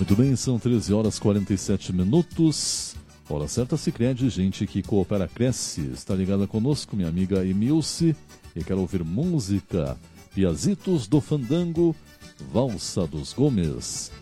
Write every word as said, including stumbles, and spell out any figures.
Muito bem, são treze horas e quarenta e sete minutos. Hora certa, Sicredi, gente que coopera, cresce. Está ligada conosco, minha amiga Emilce, e quer ouvir música. Piazitos do Fandango, Valsa dos Gomes.